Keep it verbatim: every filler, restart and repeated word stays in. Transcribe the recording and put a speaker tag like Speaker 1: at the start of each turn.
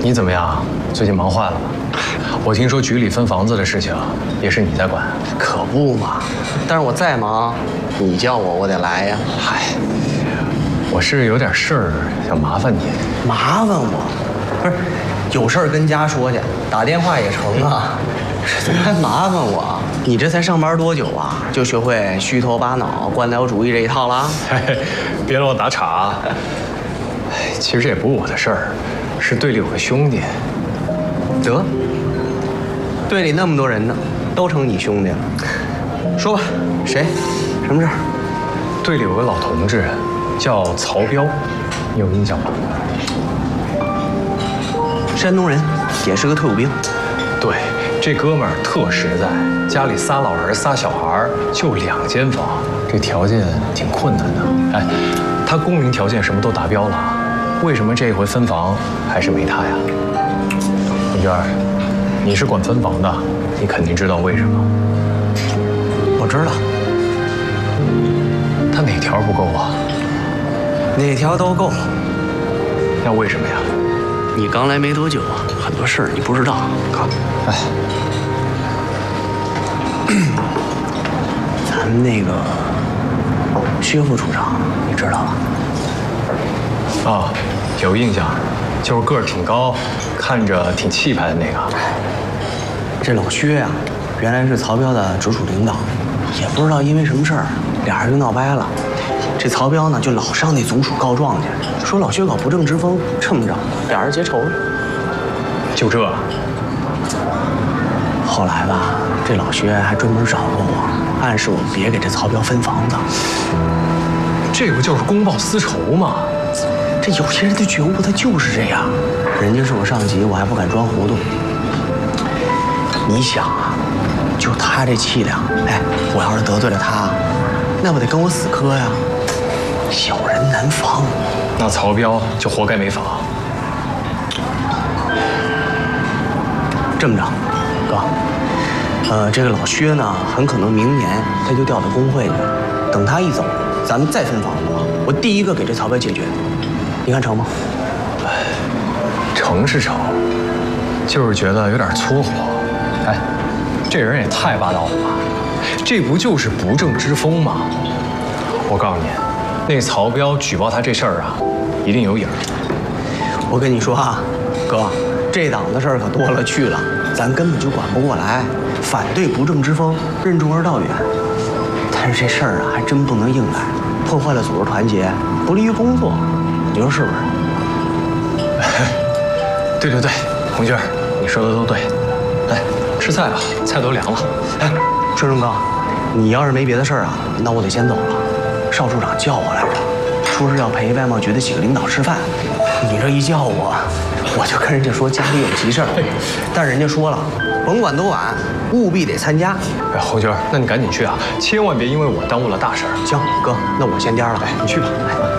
Speaker 1: 你怎么样？最近忙坏了吧？我听说局里分房子的事情也是你在管。
Speaker 2: 可不嘛，但是我再忙，你叫我我得来呀。
Speaker 1: 嗨，我是有点事儿想麻烦你。
Speaker 2: 麻烦我？不是，有事儿跟家说去，打电话也成啊。这怎么还麻烦我？你这才上班多久啊？就学会虚头巴脑、官僚主义这一套了？
Speaker 1: 嘿嘿，别乱打岔啊！其实这也不是我的事儿，是队里有个兄弟。
Speaker 2: 得，队里那么多人呢，都成你兄弟了。说吧，谁？什么事儿？
Speaker 1: 队里有个老同志，叫曹彪，你有印象吗？
Speaker 2: 山东人，也是个退伍兵。
Speaker 1: 对，这哥们儿特实在，家里仨老儿仨小孩儿，就两间房，这条件挺困难的。哎，他公民条件什么都达标了，为什么这回分房还是没他呀？红娟，你是管分房的，你肯定知道为什么。
Speaker 2: 我知道。
Speaker 1: 他哪条不够啊？
Speaker 2: 哪条都够。
Speaker 1: 那为什么呀？
Speaker 2: 你刚来没多久啊，很多事儿你不知道。
Speaker 1: 看，哎，
Speaker 2: 咱们那个薛副处长，你知道吧？
Speaker 1: 啊，有印象，就是个儿挺高，看着挺气派的那个。
Speaker 2: 这老薛呀、啊，原来是曹彪的直属领导，也不知道因为什么事儿，俩人就闹掰了。这曹彪呢，就老上那总署告状去，说老薛搞不正之风，这么着，俩人结仇了。
Speaker 1: 就这？
Speaker 2: 后来吧，这老薛还专门找过我，暗示我别给这曹彪分房子。
Speaker 1: 这不就是公报私仇吗？
Speaker 2: 这有些人的觉悟他就是这样，人家是我上级，我还不敢装糊涂。你想啊，就他这气量，哎，我要是得罪了他，那不得跟我死磕呀？小人难防。
Speaker 1: 那曹彪就活该没房。
Speaker 2: 这么着，哥，呃，这个老薛呢，很可能明年他就调到工会去。等他一走，咱们再分房子，我第一个给这曹彪解决。你看成吗？
Speaker 1: 成是成，就是觉得有点搓火。哎，这人也太霸道了吧！这不就是不正之风吗？我告诉你，那曹彪举报他这事儿啊，一定有影儿。
Speaker 2: 我跟你说啊，哥，这档子事儿可多了去了，咱根本就管不过来。反对不正之风，任重而道远。但是这事儿啊，还真不能硬来，破坏了组织团结，不利于工作。你说是不是？
Speaker 1: 对对对，红军，你说的都对。来，吃菜吧，菜都凉了。
Speaker 2: 哎，春荣哥，你要是没别的事儿啊，那我得先走了。邵处长叫我来着，说是要陪外贸局的几个领导吃饭。你这一叫我，我就跟人家说家里有急事儿，但人家说了，甭管多晚，务必得参加。
Speaker 1: 哎，红军，那你赶紧去啊，千万别因为我耽误了大事儿。
Speaker 2: 行，哥，那我先颠了。
Speaker 1: 哎，你去吧。哎